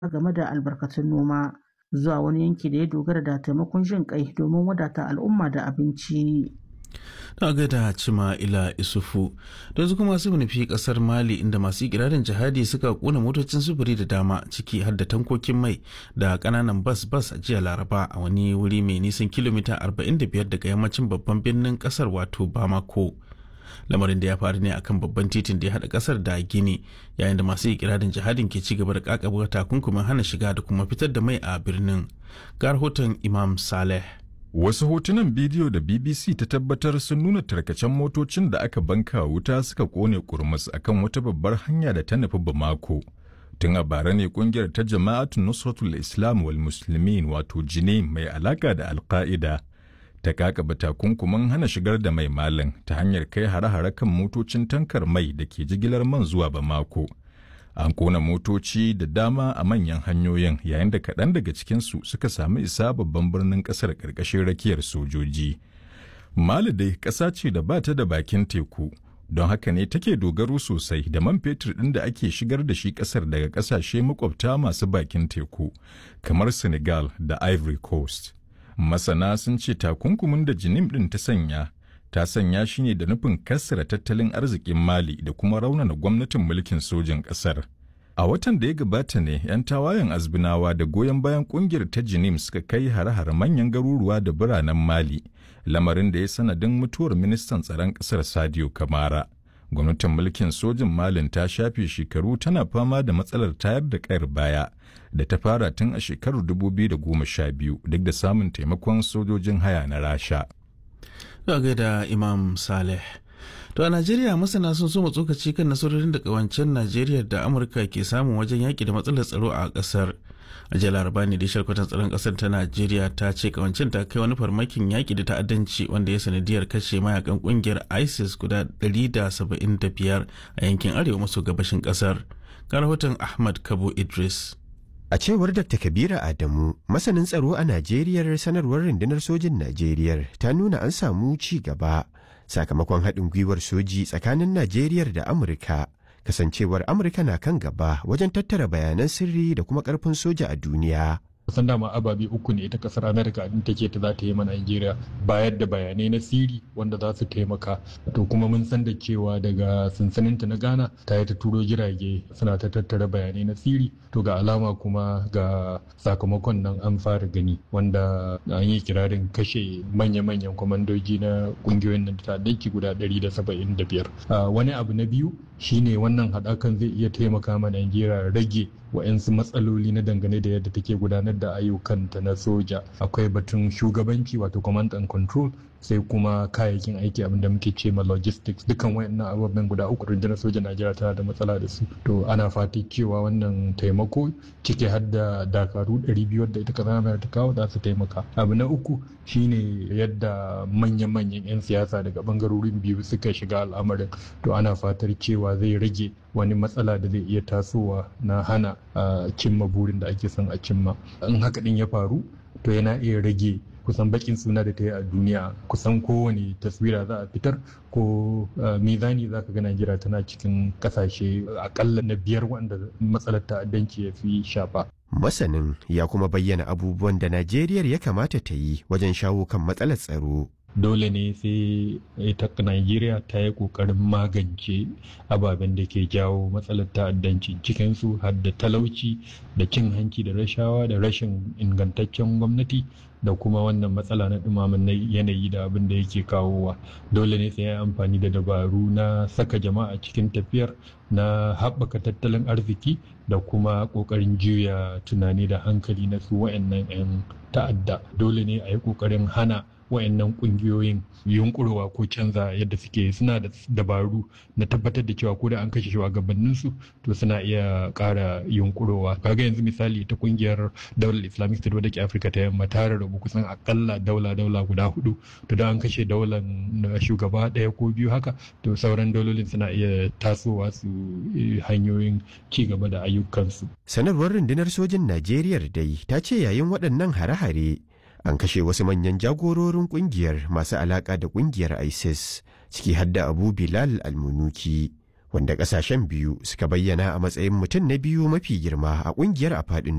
game da albarkatun noma zuwa wani yanki da ya dogara da taimakon jin ƙai domin wadata al'umma da abinci. Na gaida Cima Ila Isufu. Don su kuma su nufi kasar Mali inda masu ikirarin jihadi suka kona motocin sufuri da dama ciki har da tankokin mai da kananan bas a jiya Laraba a wani wuri mai nisan kilomita 45 daga yammacin babban birnin kasar wato Bamako. Lamarin da ya faru ne akan babban titin da ya haɗa kasar da Gini yayin da masu ikirarin jihadin ke ci gaba da kakaba takunkumin hana shiga da kuma fitar da mai a birnin. Ga rahoton Imam Saleh. Wasu hotunan bidiyo da BBC ta tabbatar sun nuna tarkacen motocin da aka banka wuta suka kone kurmus akan wata babbar hanya da ta nufi Bamako. Tun a bara ne kungiyar ta Jama'atu Nusratul Islam wal Muslimin wato Jini mai alaka da Al-Qaida ta kakaba takunkumin hana shigar da mai Malin ta hanyar kai hare-hare kan motocin tankar mai da ke jigilar man zuwa Bamako. An kona motoci da dama a manyan hanyoyin yayin da kaɗan daga cikinsu suka samu isa babban birnin ƙasar ƙarƙashin rakiyar sojoji. Mali dai ƙasa ce da ba ta da bakin teku, don haka ne take dogaro sosai da man fetur ɗin da ake shigar da shi ƙasar daga ƙasashe makwabta masu bakin teku, kamar Senegal da Ivory Coast. Masana sun ce takunkumin da Jinim ɗin ta sanya shi ne da nufin kassara tattalin arzikin Mali da kuma raunana gwamnatin mulkin sojin ƙasar. A watan da ya gabata ne 'yan tawayen azbinawa da goyon bayan ƙungiyar ta Jinim suka kai hare-hare manyan garuruwa da biranen Mali, lamarin da ya sanadin mutuwar ministan tsaron ƙasar Sadio Kamara. Gwamnatin mulkin sojin Malin ta shafe shekaru tana fama da matsalar tayar da ƙayar baya da ta fara tun a shekarar 2012 duk da samun taimakon sojojin haya na Rasha. Ga gaida Imam Saleh. To a Najeriya masana sun so tsokaci kan nasarorin da kawancen Najeriya da Amurka ke samun wajen yaƙi da matsalar tsaro a ƙasar. A jiya Laraba ne da shalkwatan tsaron ƙasar ta Najeriya ta ce kawancen ta kai wani farmakin yaƙi da ta'addanci wanda ya sanadiyar kashe mayakan ƙungiyar ISIS guda 175 a yankin arewa maso gabashin ƙasar. Ga rahoton Ahmad Kabo Idris. A cewar Dr. Kabira Adamu, masanin tsaro a Najeriya, sanarwar rundunar sojin Najeriya ta nuna an samu ci gaba sakamakon haɗin gwiwar soji tsakanin Najeriya da Amurka, kasancewar Amurka na kan gaba wajen tattara bayanan sirri da kuma ƙarfin soja a duniya. kusan dama ababe uku ne ita kasar Amerika din take ta za ta yi ma Najeriya, bayar da bayanai na siri wanda za su taimaka. To kuma mun san da cewa daga sansaninta na Ghana ta yi ta turo jirage suna ta tattara bayanai na siri. To ga alama kuma ga sakamakon nan an fara gani, wanda an yi kirarin kashe manya-manyan kwamandoji na kungiyoyin nan ta danki guda 175. Wani abu na biyu shine wannan haɗakan zai iya taimaka ma Najeriya rage wa'yansu matsaloli na dangane da yadda take gudanar da ayyukanta na soja. Akwai batun shugabanci wato command and control, sai kuma kayayyakin aiki abinda muke ce ma logistics. Dukan wayannan abubuwan guda uku rundunar sojan Najeriya tana da matsala da su. To ana fatan cewa wannan taimako ciki har da dakaru 200 da ita kasar ta kawo za su taimaka. Abu na uku shine yadda manya-manyan 'yan siyasa daga bangarorin biyu suka shiga al'amarin. To ana fatar cewa zai rage wani matsala da zai iya tasowa na hana cimma burin da ake son a cimma. In haka din ya faru, to yana iya rage kusan bakin suna da ta yi a duniya. Kusan kowane taswira za a fitar ko mizani za ka ga Najeriya tana cikin kasashe akalla na 5 wanda matsalar ta'addanci ya fi shafa. Masanin ya kuma bayyana abubuwan da Najeriya ya kamata ta yi wajen shawo kan matsalar tsaro. Dole ne sai ita Najeriya ta yi ƙoƙarin magance ababen da ke jawo matsalar ta'addanci, cikinsu har da talauci da cin hanci da rashawa da rashin ingantaccen gwamnati da kuma wannan matsala na ɗumamin yanayi da abin da yake kawowa. Dole ne sai ya amfani da dabaru na saka jama'a cikin tafiyar, na haɓaka tattalin arziki da kuma ƙoƙarin juya tunani da hankali na su wa'annan 'yan ta'adda. Dole ne a yi ƙoƙarin hana wayannan kungiyoyin yunkurowa ko canza yadda suke. Suna da dabaru na tabbatar da cewa ko da an kashe shugabannin su, to suna iya ƙara yunkurowa. Kaga yanzu misali ta kungiyar daular Islamic State wadda ke Afirka ta yamma ta rarrabu kusan akalla daula guda 4. To da an kashe daular shugaba 1 ko 2 haka, to sauran daulolin suna iya tasowa su hanyoyin ci gaba da ayyukansu. Sanarwar rundunar sojin Najeriya dai ta ce yayin waɗannan hare-hare an kashe wasu manyan jagororin kungiyar masu alaka da kungiyar ISIS, ciki har da Abu Bilal al-Munuki, wanda kasashen biyu suka bayyana a matsayin mutum na biyu mafi girma a kungiyar a faɗin